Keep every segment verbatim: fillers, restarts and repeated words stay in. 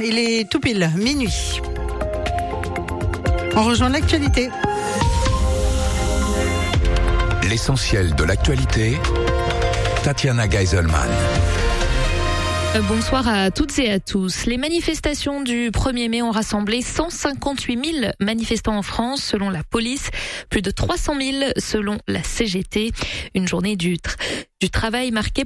il est tout pile, minuit. On rejoint l'actualité. L'essentiel de l'actualité, Tatiana Geiselman. Bonsoir à toutes et à tous. Les manifestations du premier mai ont rassemblé cent cinquante-huit mille manifestants en France selon la police, plus de trois cent mille selon la C G T. Une journée du, tra- du travail marquée...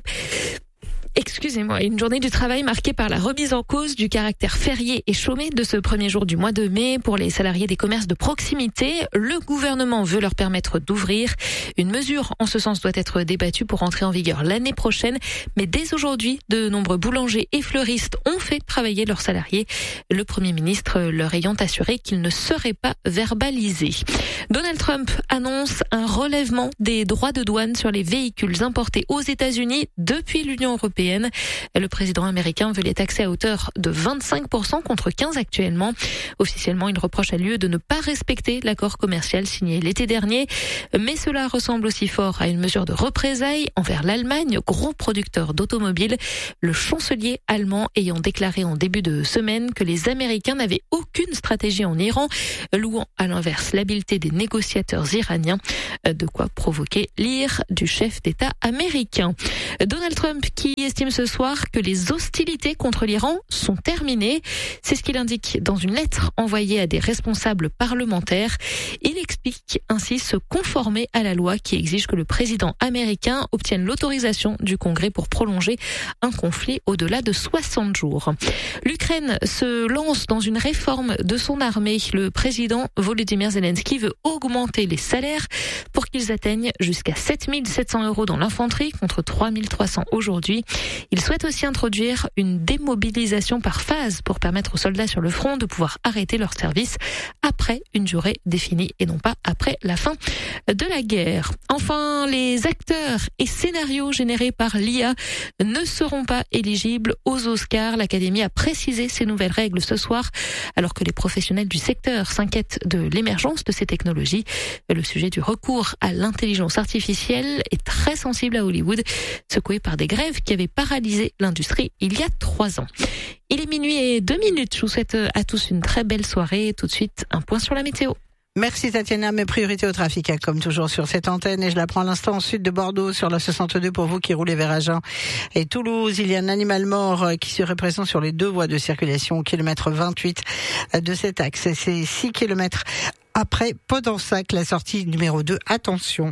Excusez-moi, une journée du travail marquée par la remise en cause du caractère férié et chômé de ce premier jour du mois de mai pour les salariés des commerces de proximité. Le gouvernement veut leur permettre d'ouvrir. Une mesure en ce sens doit être débattue pour entrer en vigueur l'année prochaine. Mais dès aujourd'hui, de nombreux boulangers et fleuristes ont fait travailler leurs salariés. Le Premier ministre leur ayant assuré qu'il ne serait pas verbalisé. Donald Trump annonce un relèvement des droits de douane sur les véhicules importés aux États-Unis depuis l'Union européenne. Le président américain veut les taxer à hauteur de vingt-cinq pour cent contre quinze actuellement. Officiellement, il reproche à l'U E de ne pas respecter l'accord commercial signé l'été dernier. Mais cela ressemble aussi fort à une mesure de représailles envers l'Allemagne, gros producteur d'automobiles. Le chancelier allemand ayant déclaré en début de semaine que les Américains n'avaient aucune stratégie en Iran, louant à l'inverse l'habileté des négociateurs iraniens. De quoi provoquer l'ire du chef d'État américain. Donald Trump qui estime ce soir que les hostilités contre l'Iran sont terminées. C'est ce qu'il indique dans une lettre envoyée à des responsables parlementaires. Il explique ainsi se conformer à la loi qui exige que le président américain obtienne l'autorisation du Congrès pour prolonger un conflit au-delà de soixante jours. L'Ukraine se lance dans une réforme de son armée. Le président Volodymyr Zelensky veut augmenter les salaires pour qu'ils atteignent jusqu'à sept mille sept cents euros dans l'infanterie contre trois mille trois cents aujourd'hui. Il souhaite aussi introduire une démobilisation par phase pour permettre aux soldats sur le front de pouvoir arrêter leur service après une durée définie et non pas après la fin de la guerre. Enfin, les acteurs et scénarios générés par l'I A ne seront pas éligibles aux Oscars. L'Académie a précisé ces nouvelles règles ce soir alors que les professionnels du secteur s'inquiètent de l'émergence de ces technologies. Le sujet du recours à l'intelligence artificielle est très sensible à Hollywood, secoué par des grèves qui avaient paralysé l'industrie il y a trois ans. Il est minuit et deux minutes. Je vous souhaite à tous une très belle soirée. Tout de suite, un point sur la météo. Merci Tatiana, mes priorités au trafic, comme toujours sur cette antenne, et je la prends à l'instant au sud de Bordeaux, sur la soixante-deux pour vous qui roulez vers Agen et Toulouse. Il y a un animal mort qui serait présent sur les deux voies de circulation au kilomètre vingt-huit de cet axe. C'est six kilomètres après Podensac, la sortie numéro deux. Attention.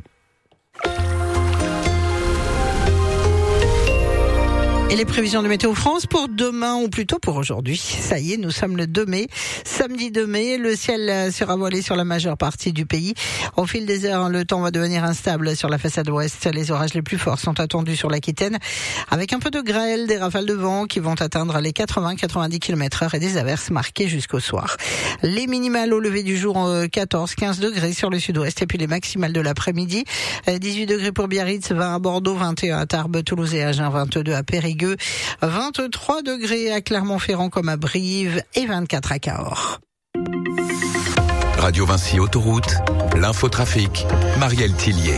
Et les prévisions de Météo France pour demain, ou plutôt pour aujourd'hui. Ça y est, nous sommes le deux mai. Samedi deux mai, le ciel sera voilé sur la majeure partie du pays. Au fil des heures, le temps va devenir instable sur la façade ouest. Les orages les plus forts sont attendus sur l'Aquitaine, avec un peu de grêle, des rafales de vent qui vont atteindre les quatre-vingts à quatre-vingt-dix kilomètres heure et des averses marquées jusqu'au soir. Les minimales au lever du jour, quatorze à quinze degrés sur le sud-ouest, et puis les maximales de l'après-midi. dix-huit degrés pour Biarritz, vingt à Bordeaux, vingt et un à Tarbes, Toulouse et Agen, vingt-deux à Périgueux, vingt-trois degrés à Clermont-Ferrand comme à Brive et vingt-quatre à Cahors. Radio Vinci Autoroute, l'infotrafic, Marielle Tillier.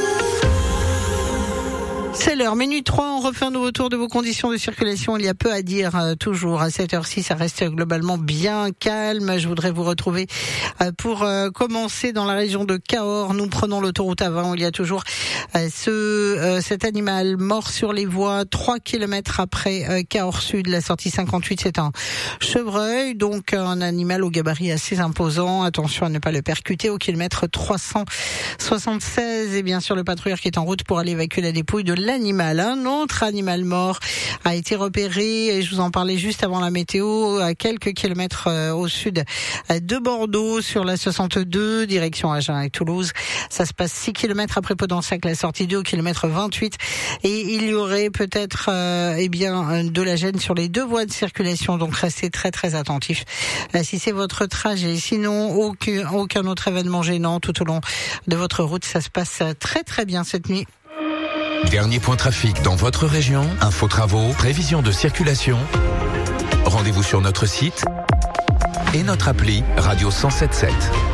C'est l'heure, minute trois, on refait un nouveau tour de vos conditions de circulation. Il y a peu à dire, euh, toujours à cette heure-ci, ça reste globalement bien calme. Je voudrais vous retrouver euh, pour euh, commencer dans la région de Cahors. Nous prenons l'autoroute A vingt, où il y a toujours euh, ce euh, cet animal mort sur les voies, trois kilomètres après euh, Cahors Sud, la sortie cinquante-huit. C'est un chevreuil, donc un animal au gabarit assez imposant. Attention à ne pas le percuter au kilomètre trois cent soixante-seize. Et bien sûr, le patrouilleur qui est en route pour aller évacuer la dépouille de l'animal. Un autre animal mort a été repéré, et je vous en parlais juste avant la météo, à quelques kilomètres euh, au sud de Bordeaux, sur la soixante-deux, direction Agen et Toulouse. Ça se passe six kilomètres après Podensac, la sortie deux au kilomètre vingt-huit, et il y aurait peut-être euh, eh bien de la gêne sur les deux voies de circulation, donc restez très très attentifs euh, si c'est votre trajet. Sinon, aucun, aucun autre événement gênant tout au long de votre route. Ça se passe très très bien cette nuit. Dernier point trafic dans votre région, info travaux, prévision de circulation. Rendez-vous sur notre site et notre appli Radio cent sept sept.